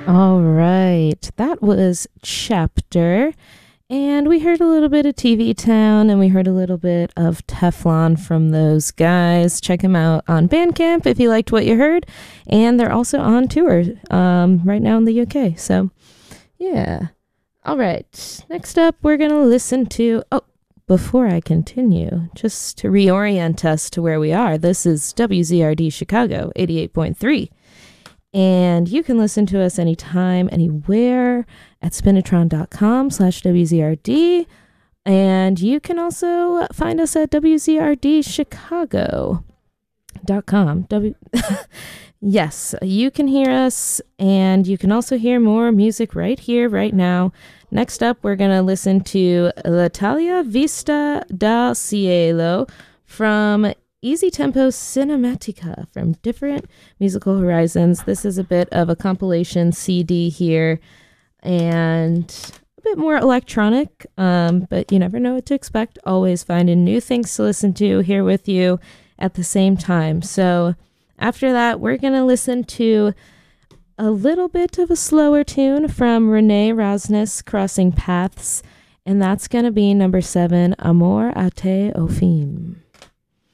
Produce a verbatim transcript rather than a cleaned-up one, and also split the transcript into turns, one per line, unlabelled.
All right. That was Chapter. And we heard a little bit of T V Town and we heard a little bit of Teflon from those guys. Check them out on Bandcamp if you liked what you heard. And they're also on tour um, right now in the U K. So, yeah. All right. Next up, we're going to listen to. Oh, before I continue, just to reorient us to where we are, this is W Z R D Chicago eighty-eight point three. And you can listen to us anytime, anywhere at spinatron.com slash WZRD. And you can also find us at W Z R D Chicago dot com. W- yes, you can hear us, and you can also hear more music right here, right now. Next up, we're going to listen to L'Italia Vista dal Cielo from Easy Tempo Cinematica from Different Musical Horizons. This is a bit of a compilation C D here and a bit more electronic, um, but you never know what to expect. Always finding new things to listen to here with you at the same time. So after that, we're going to listen to a little bit of a slower tune from Renee Rosnes, Crossing Paths, and that's going to be number seven, Amor a te o fim.